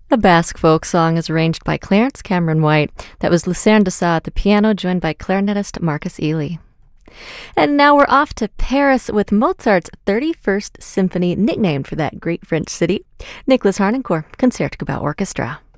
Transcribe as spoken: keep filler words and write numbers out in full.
The Basque folk song is arranged by Clarence Cameron White. That was Lucerne Dessau at the piano, joined by clarinetist Marcus Ely. And now we're off to Paris with Mozart's thirty-first Symphony, nicknamed for that great French city. Nicholas Harnoncourt, Concertgebouw Orchestra.